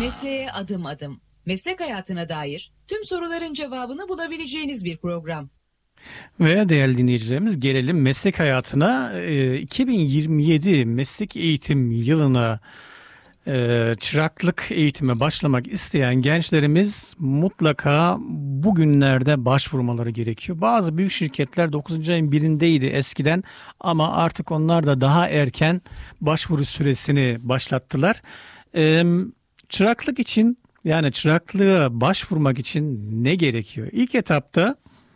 Mesleğe adım adım. Meslek hayatına dair tüm soruların cevabını bulabileceğiniz bir program. Ve değerli dinleyicilerimiz gelelim meslek hayatına. 2027 meslek eğitim yılına çıraklık eğitime başlamak isteyen gençlerimiz mutlaka bugünlerde başvurmaları gerekiyor. Bazı büyük şirketler 9. ayın birindeydi eskiden ama artık onlar da daha erken başvuru süresini başlattılar. Çıraklık için yani çıraklığa başvurmak için ne gerekiyor? İlk etapta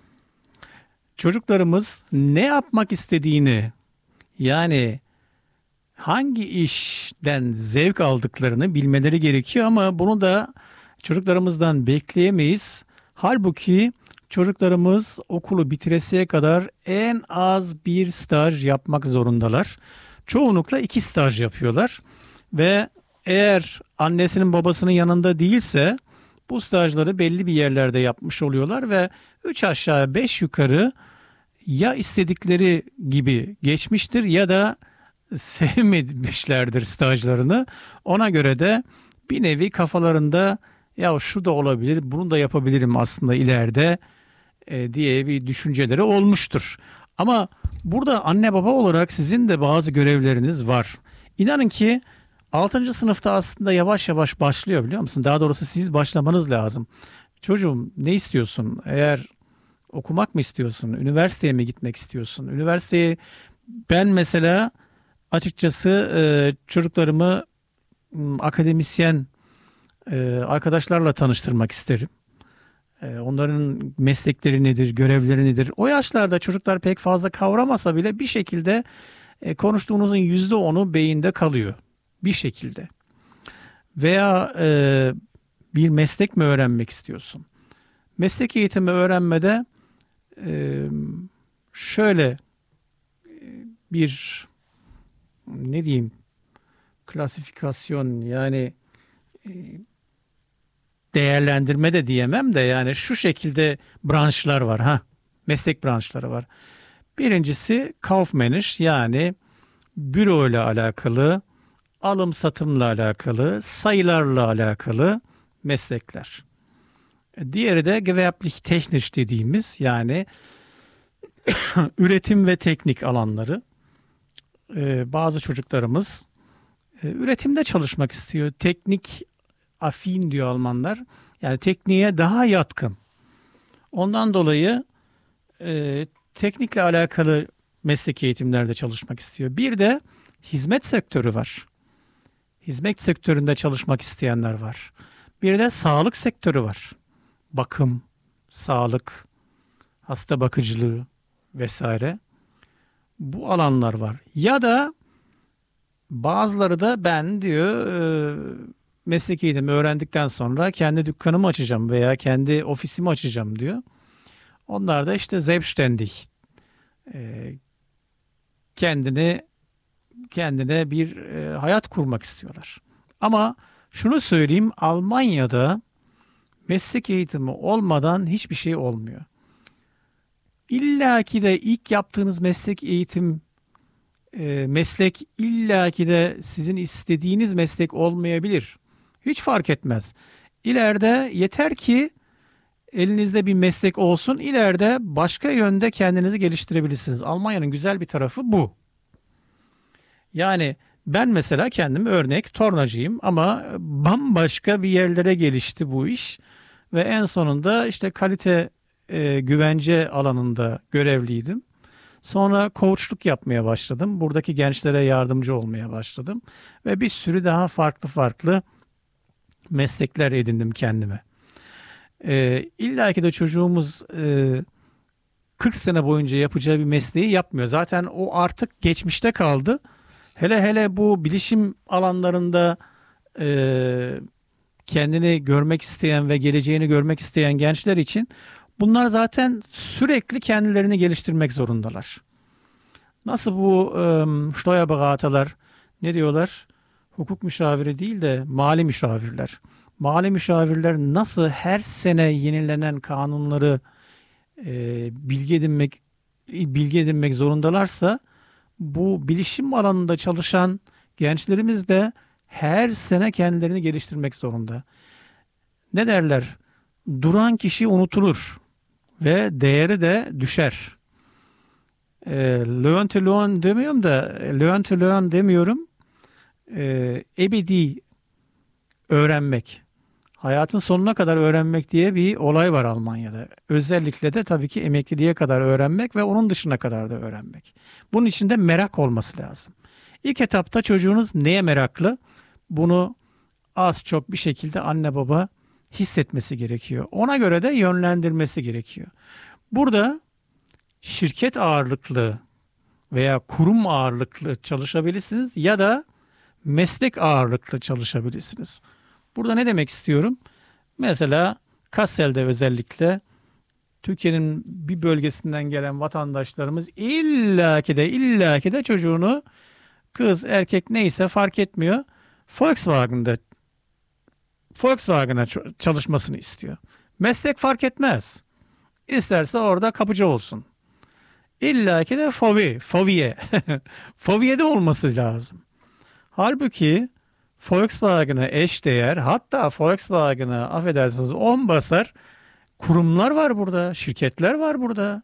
çocuklarımız ne yapmak istediğini yani hangi işten zevk aldıklarını bilmeleri gerekiyor ama bunu da çocuklarımızdan bekleyemeyiz. Halbuki çocuklarımız okulu bitiresiye kadar en az bir staj yapmak zorundalar. Çoğunlukla 2 staj yapıyorlar ve eğer annesinin babasının yanında değilse bu stajları belli bir yerlerde yapmış oluyorlar ve 3 aşağı 5 yukarı ya istedikleri gibi geçmiştir ya da sevmemişlerdir stajlarını. Ona göre de bir nevi kafalarında ya şu da olabilir, bunu da yapabilirim aslında ileride diye bir düşünceleri olmuştur. Ama burada anne baba olarak sizin de bazı görevleriniz var. İnanın ki 6. sınıfta aslında yavaş yavaş başlıyor biliyor musun? Daha doğrusu siz başlamanız lazım. Çocuğum ne istiyorsun? Eğer okumak mı istiyorsun? Üniversiteye mi gitmek istiyorsun? Üniversiteye ben mesela açıkçası çocuklarımı akademisyen arkadaşlarla tanıştırmak isterim. Onların meslekleri nedir, görevleri nedir? O yaşlarda çocuklar pek fazla kavramasa bile bir şekilde konuştuğunuzun %10'u beyinde kalıyor. Bir şekilde. Veya bir meslek mi öğrenmek istiyorsun? Meslek eğitimi öğrenmede şöyle bir ne diyeyim klasifikasyon yani değerlendirme de diyemem de yani şu şekilde branşlar var meslek branşları var. Birincisi kaufmännisch yani büro ile alakalı, alım satımla alakalı, sayılarla alakalı meslekler. Diğeri de gewerblich technisch dediğimiz yani üretim ve teknik alanları. Bazı çocuklarımız üretimde çalışmak istiyor. Teknik afin diyor Almanlar. Yani tekniğe daha yatkın. Ondan dolayı teknikle alakalı meslek eğitimlerde çalışmak istiyor. Bir de hizmet sektörü var. Hizmet sektöründe çalışmak isteyenler var. Bir de sağlık sektörü var. Bakım, sağlık, hasta bakıcılığı vesaire. Bu alanlar var. Ya da bazıları da ben diyor meslek eğitimi öğrendikten sonra kendi dükkanımı açacağım veya kendi ofisimi açacağım diyor. Onlar da işte selbstständig kendine bir hayat kurmak istiyorlar. Ama şunu söyleyeyim Almanya'da meslek eğitimi olmadan hiçbir şey olmuyor. İlla ki de ilk yaptığınız meslek illaki de sizin istediğiniz meslek olmayabilir. Hiç fark etmez. İleride yeter ki elinizde bir meslek olsun. İleride başka yönde kendinizi geliştirebilirsiniz. Almanya'nın güzel bir tarafı bu. Yani ben mesela kendim örnek tornacıyım ama bambaşka bir yerlere gelişti bu iş. Ve en sonunda işte kalite güvence alanında görevliydim. Sonra coachluk yapmaya başladım. Buradaki gençlere yardımcı olmaya başladım. Ve bir sürü daha farklı meslekler edindim kendime. İlla ki de çocuğumuz 40 sene boyunca yapacağı bir mesleği yapmıyor. Zaten o artık geçmişte kaldı. Hele bu bilişim alanlarında kendini görmek isteyen ve geleceğini görmek isteyen gençler için bunlar zaten sürekli kendilerini geliştirmek zorundalar. Nasıl bu Steuerberaterler ne diyorlar? Hukuk müşaviri değil de mali müşavirler. Mali müşavirler nasıl her sene yenilenen kanunları bilgi edinmek zorundalarsa bu bilişim alanında çalışan gençlerimiz de her sene kendilerini geliştirmek zorunda. Ne derler? Duran kişi unutulur ve değeri de düşer. Learn to learn demiyorum da learn to learn demiyorum. Ebedi öğrenmek. Hayatın sonuna kadar öğrenmek diye bir olay var Almanya'da. Özellikle de tabii ki emekliliğe kadar öğrenmek ve onun dışına kadar da öğrenmek. Bunun için de merak olması lazım. İlk etapta çocuğunuz neye meraklı? Bunu az çok bir şekilde anne baba hissetmesi gerekiyor. Ona göre de yönlendirmesi gerekiyor. Burada şirket ağırlıklı veya kurum ağırlıklı çalışabilirsiniz ya da meslek ağırlıklı çalışabilirsiniz. Burada ne demek istiyorum? Mesela Kassel'de özellikle Türkiye'nin bir bölgesinden gelen vatandaşlarımız illaki de çocuğunu kız erkek neyse fark etmiyor. Volkswagen'a çalışmasını istiyor. Meslek fark etmez. İsterse orada kapıcı olsun. İllaki de Fovie. Fovie'de olması lazım. Halbuki Volkswagen'a eşdeğer, hatta Volkswagen'a affedersiniz 10 basar kurumlar var burada, şirketler var burada.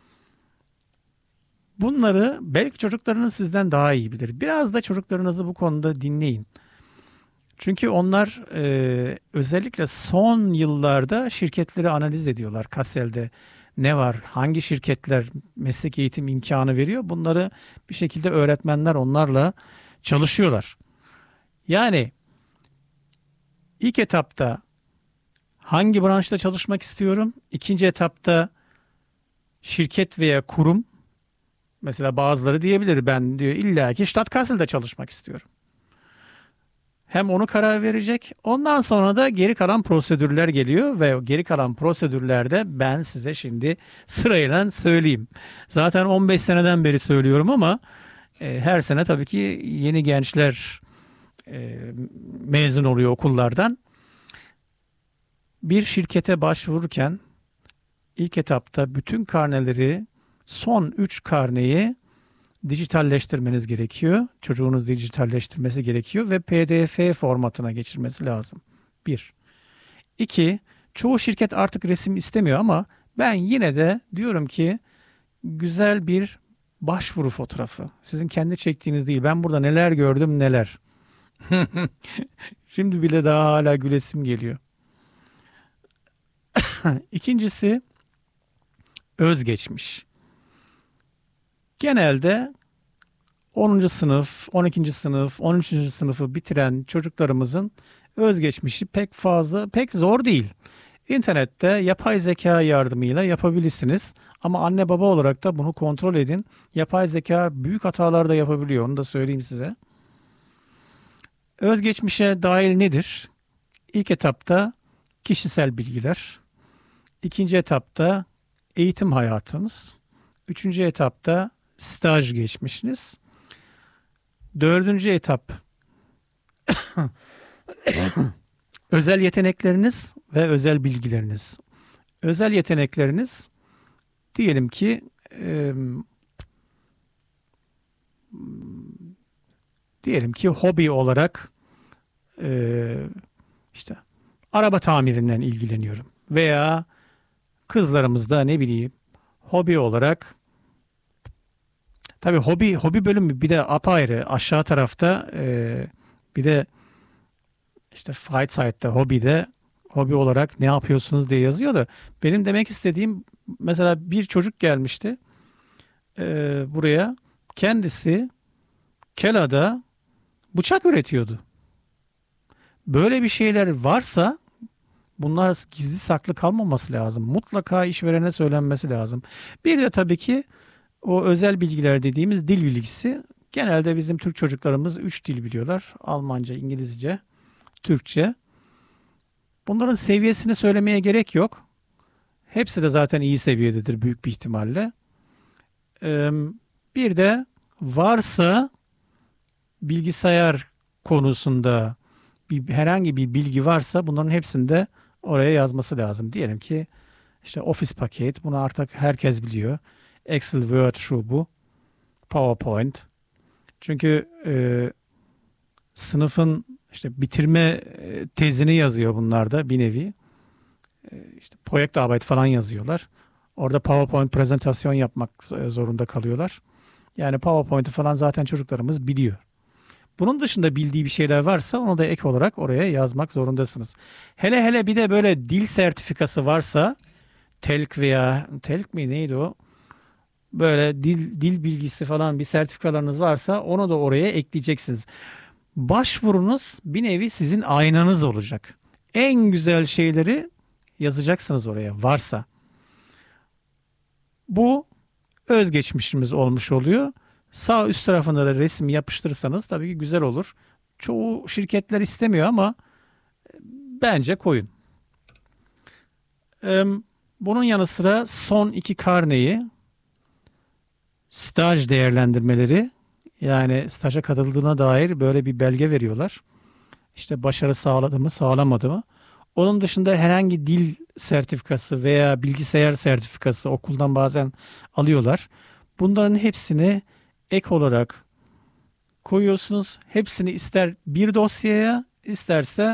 Bunları belki çocuklarınız sizden daha iyi bilir. Biraz da çocuklarınızı bu konuda dinleyin. Çünkü onlar özellikle son yıllarda şirketleri analiz ediyorlar. Kassel'de ne var, hangi şirketler meslek eğitim imkanı veriyor? Bunları bir şekilde öğretmenler onlarla çalışıyorlar. Yani ilk etapta hangi branşta çalışmak istiyorum? İkinci etapta şirket veya kurum. Mesela bazıları diyebilir ben diyor illaki Stadtkassel'de çalışmak istiyorum. Hem onu karar verecek. Ondan sonra da geri kalan prosedürler geliyor ve geri kalan prosedürlerde ben size şimdi sırayla söyleyeyim. Zaten 15 seneden beri söylüyorum ama her sene tabii ki yeni gençler mezun oluyor okullardan. Bir şirkete başvururken ilk etapta bütün karneleri, son 3 karneyi dijitalleştirmeniz gerekiyor. Çocuğunuz dijitalleştirmesi gerekiyor ve PDF formatına geçirmesi lazım. 1. 2. Çoğu şirket artık resim istemiyor ama ben yine de diyorum ki güzel bir başvuru fotoğrafı. Sizin kendi çektiğiniz değil. Ben burada neler gördüm neler. Şimdi bile daha hala gülesim geliyor. İkincisi özgeçmiş. Genelde 10. sınıf, 12. sınıf, 13. sınıfı bitiren çocuklarımızın özgeçmişi pek zor değil. İnternette yapay zeka yardımıyla yapabilirsiniz. Ama anne baba olarak da bunu kontrol edin. Yapay zeka büyük hatalar da yapabiliyor. Onu da söyleyeyim size. Özgeçmişe dahil nedir? İlk etapta kişisel bilgiler. İkinci etapta eğitim hayatınız. Üçüncü etapta staj geçmişiniz. Dördüncü etap özel yetenekleriniz ve özel bilgileriniz. Özel yetenekleriniz diyelim ki hobi olarak işte araba tamirinden ilgileniyorum veya kızlarımızda ne bileyim hobi olarak tabii hobi bölümü bir de apayrı aşağı tarafta bir de işte Freizeitte hobi olarak ne yapıyorsunuz diye yazıyor da benim demek istediğim mesela bir çocuk gelmişti buraya kendisi Kela'da bıçak üretiyordu. Böyle bir şeyler varsa bunlar gizli saklı kalmaması lazım. Mutlaka işverene söylenmesi lazım. Bir de tabii ki o özel bilgiler dediğimiz dil bilgisi. Genelde bizim Türk çocuklarımız 3 dil biliyorlar. Almanca, İngilizce, Türkçe. Bunların seviyesini söylemeye gerek yok. Hepsi de zaten iyi seviyededir büyük bir ihtimalle. Bir de varsa bilgisayar konusunda herhangi bir bilgi varsa bunların hepsini de oraya yazması lazım. Diyelim ki işte Office paket, bunu artık herkes biliyor. Excel, Word, şu bu. PowerPoint. Çünkü sınıfın işte bitirme tezini yazıyor bunlar da bir nevi. İşte Projektarbeit falan yazıyorlar. Orada PowerPoint prezentasyon yapmak zorunda kalıyorlar. Yani PowerPoint'i falan zaten çocuklarımız biliyor. Bunun dışında bildiği bir şeyler varsa onu da ek olarak oraya yazmak zorundasınız. Hele hele bir de böyle dil sertifikası varsa TELK veya TELK mi neydi o? Böyle dil bilgisi falan bir sertifikalarınız varsa onu da oraya ekleyeceksiniz. Başvurunuz bir nevi sizin aynanız olacak. En güzel şeyleri yazacaksınız oraya varsa. Bu özgeçmişimiz olmuş oluyor. Sağ üst tarafına da resim yapıştırırsanız tabii ki güzel olur. Çoğu şirketler istemiyor ama bence koyun. Bunun yanı sıra son 2 karneyi, staj değerlendirmeleri, yani staja katıldığına dair böyle bir belge veriyorlar. İşte başarı sağladı mı, sağlamadı mı? Onun dışında herhangi dil sertifikası veya bilgisayar sertifikası okuldan bazen alıyorlar. Bunların hepsini ek olarak koyuyorsunuz. Hepsini ister bir dosyaya, isterse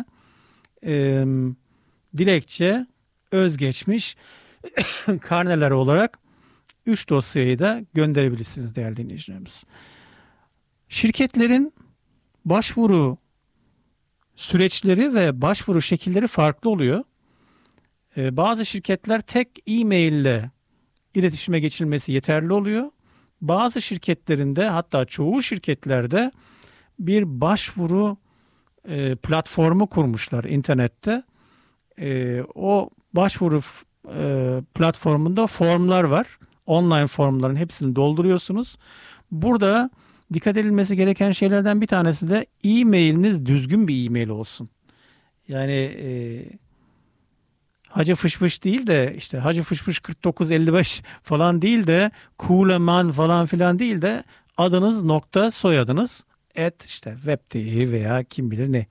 dilekçe, özgeçmiş, karneler olarak 3 dosyayı da gönderebilirsiniz değerli dinleyicilerimiz. Şirketlerin başvuru süreçleri ve başvuru şekilleri farklı oluyor. Bazı şirketler tek e-mail ile iletişime geçilmesi yeterli oluyor. Bazı şirketlerinde, hatta çoğu şirketlerde bir başvuru platformu kurmuşlar internette. O başvuru platformunda formlar var. Online formların hepsini dolduruyorsunuz. Burada dikkat edilmesi gereken şeylerden bir tanesi de e-mailiniz düzgün bir e-mail olsun. Yani Hacı Fışfış değil de işte Hacı Fışfış 4955 falan değil de Kuleman falan filan değil de adınız nokta soyadınız işte web.de veya kim bilir ne.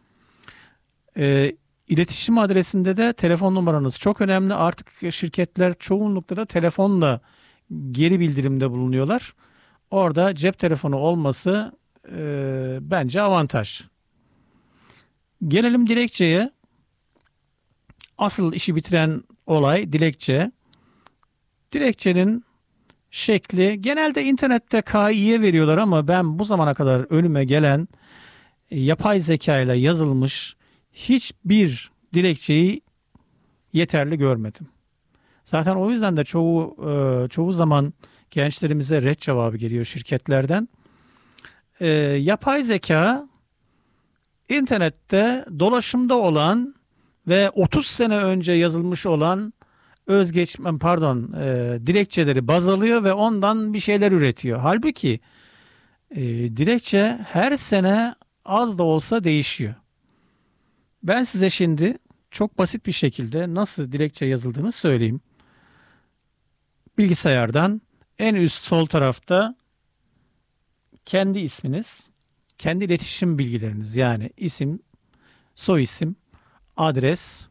İletişim adresinde de telefon numaranız çok önemli. Artık şirketler çoğunlukla da telefonla geri bildirimde bulunuyorlar. Orada cep telefonu olması bence avantaj. Gelelim dilekçeye. Asıl işi bitiren olay dilekçe. Dilekçenin şekli genelde internette KI'ye veriyorlar ama ben bu zamana kadar önüme gelen yapay zeka ile yazılmış hiçbir dilekçeyi yeterli görmedim. Zaten o yüzden de çoğu zaman gençlerimize ret cevabı geliyor şirketlerden. Yapay zeka internette dolaşımda olan ve 30 sene önce yazılmış olan dilekçeleri baz alıyor ve ondan bir şeyler üretiyor. Halbuki dilekçe her sene az da olsa değişiyor. Ben size şimdi çok basit bir şekilde nasıl dilekçe yazıldığını söyleyeyim. Bilgisayardan en üst sol tarafta kendi isminiz, kendi iletişim bilgileriniz, yani isim, soyisim, adres,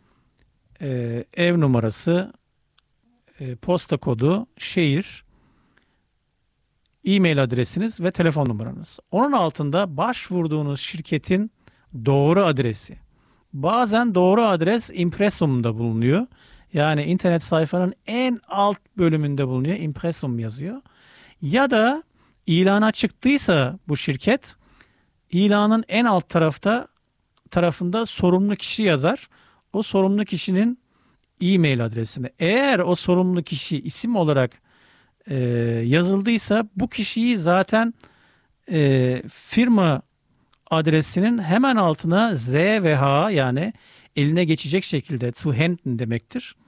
ev numarası, posta kodu, şehir, e-mail adresiniz ve telefon numaranız. Onun altında başvurduğunuz şirketin doğru adresi. Bazen doğru adres impresum'da bulunuyor. Yani internet sayfanın en alt bölümünde bulunuyor. Impresum yazıyor. Ya da ilana çıktıysa bu şirket, ilanın en alt tarafında sorumlu kişi yazar. O sorumlu kişinin e-mail adresini. Eğer o sorumlu kişi isim olarak yazıldıysa bu kişiyi zaten firma adresinin hemen altına Z ve H, yani eline geçecek şekilde zu Händen demektir.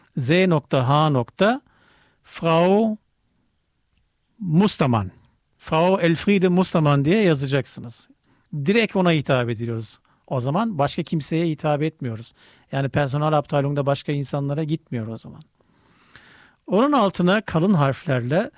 Z.H. Frau Mustermann. Frau Elfriede Mustermann diye yazacaksınız. Direkt ona hitap ediyoruz. O zaman başka kimseye hitap etmiyoruz. Yani personel abteilung'da başka insanlara gitmiyor o zaman. Onun altına kalın harflerle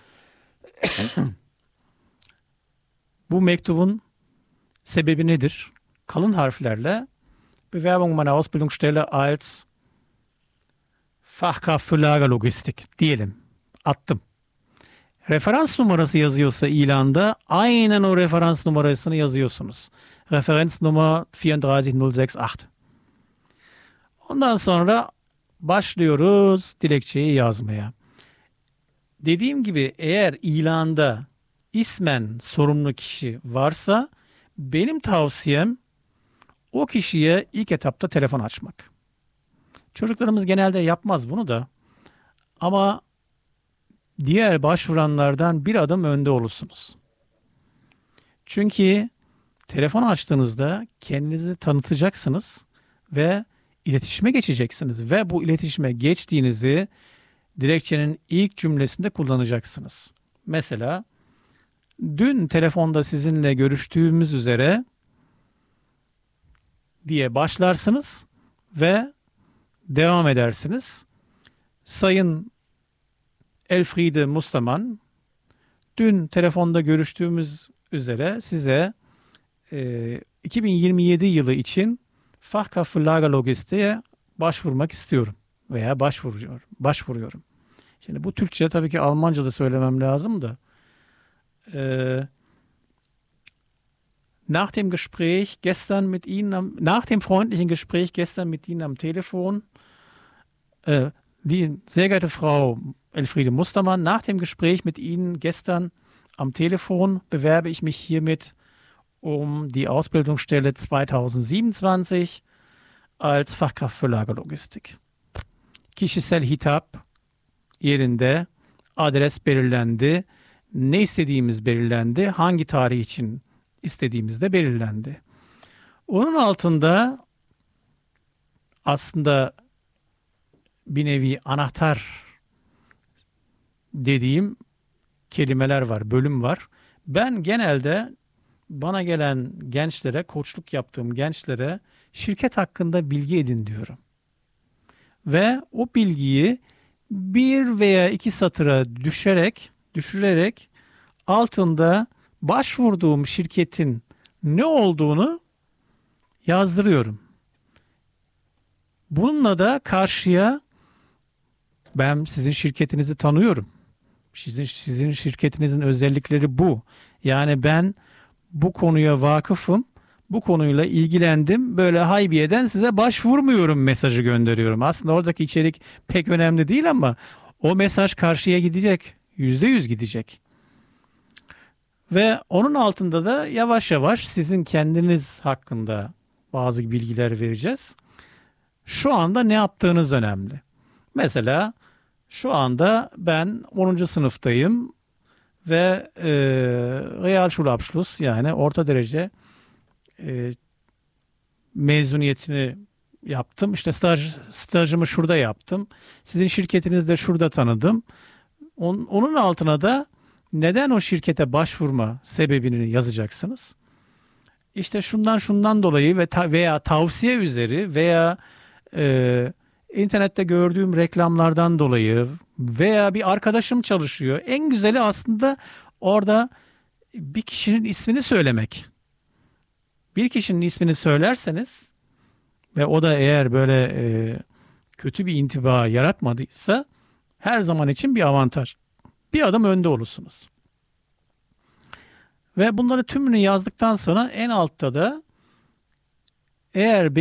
bu mektubun sebebi nedir? Kalın harflerle Bewerbung meiner Ausbildungsstelle als Fachkraft für Lagerlogistik diyelim. Attım. Referans numarası yazıyorsa ilanda aynen o referans numarasını yazıyorsunuz. Referans numara 34068. Ondan sonra başlıyoruz dilekçeyi yazmaya. Dediğim gibi eğer ilanda ismen sorumlu kişi varsa benim tavsiyem o kişiye ilk etapta telefon açmak. Çocuklarımız genelde yapmaz bunu da ama diğer başvuranlardan bir adım önde olursunuz. Çünkü telefon açtığınızda kendinizi tanıtacaksınız ve iletişime geçeceksiniz ve bu iletişime geçtiğinizi dilekçenin ilk cümlesinde kullanacaksınız. Mesela dün telefonda sizinle görüştüğümüz üzere diye başlarsınız ve devam edersiniz. Sayın Elfriede Mustermann, dün telefonda görüştüğümüz üzere size 2027 yılı için Fachkraft für Lagerlogistik'e başvurmak istiyorum veya başvuruyorum. Şimdi bu Türkçe, tabii ki Almanca da söylemem lazım da. Nach dem freundlichen Gespräch gestern mit Ihnen am Telefon, die sehr geehrte Frau Elfriede Mustermann, nach dem Gespräch mit Ihnen gestern am Telefon bewerbe ich mich hiermit um die Ausbildungsstelle 2027 als Fachkraft für Lagerlogistik. Kişisel hitap yerinde, adres belirlendi, ne istediğimiz belirlendi, hangi tarih için istediğimiz de belirlendi. Onun altında aslında bir nevi anahtar dediğim kelimeler var, bölüm var. Ben genelde bana gelen gençlere, koçluk yaptığım gençlere şirket hakkında bilgi edin diyorum. Ve o bilgiyi bir veya iki satıra düşürerek altında başvurduğum şirketin ne olduğunu yazdırıyorum. Bununla da karşıya ben sizin şirketinizi tanıyorum. Sizin şirketinizin özellikleri bu. Yani ben bu konuya vakıfım, bu konuyla ilgilendim, böyle haybiyeden size başvurmuyorum mesajı gönderiyorum. Aslında oradaki içerik pek önemli değil ama o mesaj karşıya gidecek. %100 gidecek. Ve onun altında da yavaş yavaş sizin kendiniz hakkında bazı bilgiler vereceğiz. Şu anda ne yaptığınız önemli. Mesela şu anda ben 10. sınıftayım ve Realschulabschluss, yani orta derece mezuniyetini yaptım. İşte stajımı şurada yaptım. Sizin şirketinizde şurada tanıdım. Onun altına da neden o şirkete başvurma sebebini yazacaksınız. İşte şundan dolayı veya tavsiye üzeri veya internette gördüğüm reklamlardan dolayı veya bir arkadaşım çalışıyor. En güzeli aslında orada bir kişinin ismini söylemek. Bir kişinin ismini söylerseniz ve o da eğer böyle kötü bir intiba yaratmadıysa her zaman için bir avantaj. Bir adım önde olursunuz. Ve bunları tümünü yazdıktan sonra en altta da eğer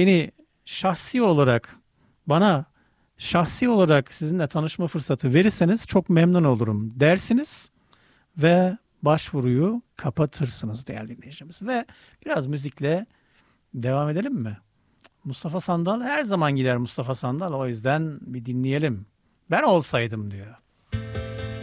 bana şahsi olarak sizinle tanışma fırsatı verirseniz çok memnun olurum dersiniz ve başvuruyu kapatırsınız değerli dinleyicimiz. Ve biraz müzikle devam edelim mi? Mustafa Sandal her zaman gider Mustafa Sandal, o yüzden bir dinleyelim. Ben olsaydım diyor.